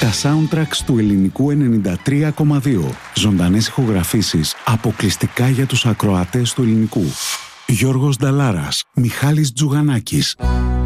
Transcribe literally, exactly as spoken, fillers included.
Τα soundtracks του ελληνικού ενενήντα τρία κόμμα δύο. Ζωντανές ηχογραφήσεις αποκλειστικά για τους ακροατές του ελληνικού. Γιώργος Νταλάρας, Μιχάλης Τζουγανάκης.